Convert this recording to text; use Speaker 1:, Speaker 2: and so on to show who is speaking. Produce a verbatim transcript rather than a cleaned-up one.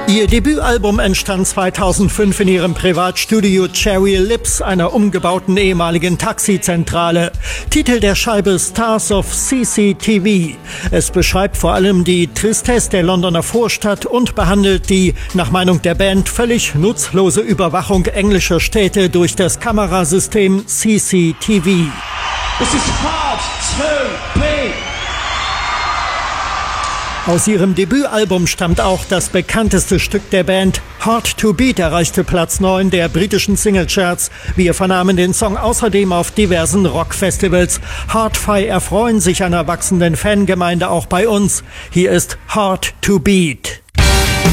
Speaker 1: Ihr Debütalbum entstand zweitausendfünf in ihrem Privatstudio Cherry Lips, einer umgebauten ehemaligen Taxizentrale. Titel der Scheibe Stars of C C T V. Es beschreibt vor allem die Tristesse der Londoner Vorstadt und behandelt die, nach Meinung der Band, völlig nutzlose Überwachung englischer Städte durch das Kamerasystem C C T V.
Speaker 2: This is hard to beat.
Speaker 1: Aus ihrem Debütalbum stammt auch das bekannteste Stück der Band. Hard to Beat erreichte Platz neun der britischen Singlecharts. Wir vernahmen den Song außerdem auf diversen Rockfestivals. Hard-Fi erfreuen sich einer wachsenden Fangemeinde auch bei uns. Hier ist Hard to Beat.